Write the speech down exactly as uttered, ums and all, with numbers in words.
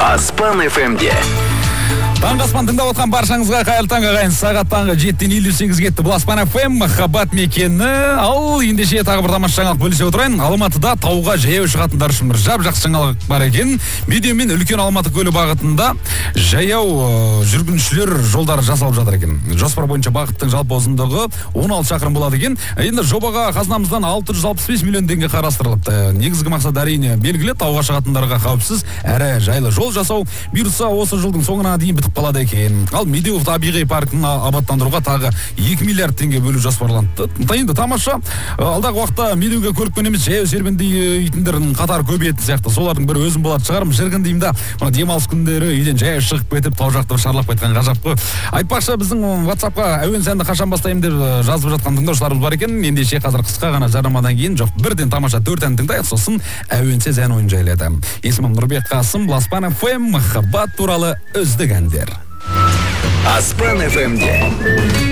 Аспан эф эмде. Таңғы аспан тыңдап отқан баршаңызға қайырлы таң ағайын. Сағат таңғы жетіден елу сегіз кетті. Бұл Аспан эф эм махаббат мекені. Ал ендеше тағы бір тамаша жаңалық бөлісе отырайын. Алматыда тауға жаяу шығатындар үшін бір жап жақсы жаңалық бар екен. Медеу мен үлкен Алматы көлі бағытында жаяу жүргіншілер жолдары жасалып жатыр екен. Жоспар бойынша бағыттың жалпы ұзындығы он алты шақырым болады екен. Енді жобаға қазынамыздан алты жүз алпыс бес миллион теңге қарастырылыпты. Негізгі мақсат әрине белгілі, тауға шығатындарға қауіпсіз әрі жайлы жол жасау. Бұйырса осы жылдың соңына дейін бітіп қалады екен. Ал Медеу табиғи паркін абаттандыруға тағы екі миллиард теңге бөлу жоспарланды. Енді тамаша. Алдағы уақытта Медеуге көлікпен емес жаяу серуендейтіндердің қатары көбейеді сияқты. Солардың бірі өзім болады шығармын. Шіркін деймін да, мына демалыс күндері үйден жаяу шығып кетіп тау жақты шарлап қайтқан ғажап қой. Айтпақшы, біздің WhatsApp-қа әуен сәнді қашан бастаймын деп жазып жатқан тыңдаушыларымыз бар екен. Ендеше қазір қысқа ғана жарнамадан кейін жоқ бірден тамаша төрт ән тыңдайық, сосын әуенсіз ән ойын жайлады. Есімім Нұрбек Қасым, Аспан эф эм махаббат туралы үздік әндер. Аспан эф эмде.